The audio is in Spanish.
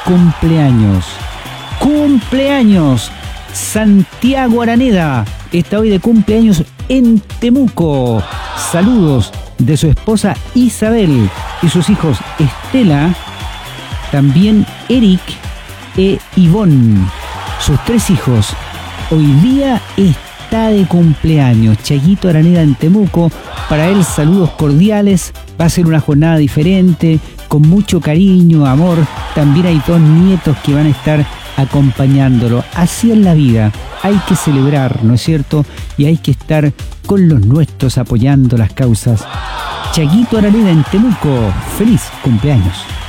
cumpleaños. ¡Cumpleaños! Santiago Araneda está hoy de cumpleaños en Temuco. Saludos de su esposa Isabel y sus hijos Estela, también Eric e Ivonne. Sus 3 hijos. Hoy día está de cumpleaños Chayito Araneda en Temuco. Para él, saludos cordiales. Va a ser una jornada diferente, con mucho cariño, amor. También hay 2 nietos que van a estar acompañándolo. Así es la vida. Hay que celebrar, ¿no es cierto? Y hay que estar con los nuestros apoyando las causas. Chayito Araneda en Temuco. ¡Feliz cumpleaños!